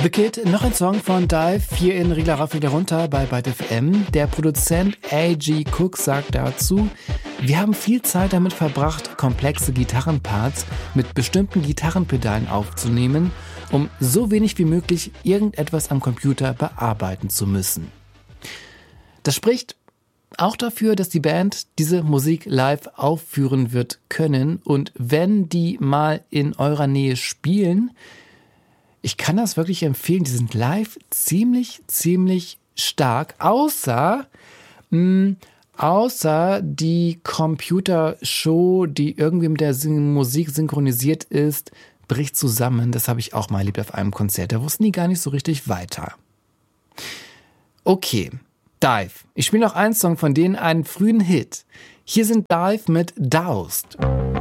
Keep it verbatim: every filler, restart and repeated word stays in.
The Kid, noch ein Song von Dive, hier in Regler rauf, Regler runter bei Byte F M. Der Produzent A G Cook sagt dazu: Wir haben viel Zeit damit verbracht, komplexe Gitarrenparts mit bestimmten Gitarrenpedalen aufzunehmen, um so wenig wie möglich irgendetwas am Computer bearbeiten zu müssen. Das spricht auch dafür, dass die Band diese Musik live aufführen wird können, und wenn die mal in eurer Nähe spielen, ich kann das wirklich empfehlen, die sind live ziemlich, ziemlich stark, außer, mh, außer die Computershow, die irgendwie mit der Sing- Musik synchronisiert ist, bricht zusammen. Das habe ich auch mal erlebt auf einem Konzert, da wussten die gar nicht so richtig weiter. Okay, Dive. Ich spiele noch einen Song von denen, einen frühen Hit. Hier sind Dive mit Doused.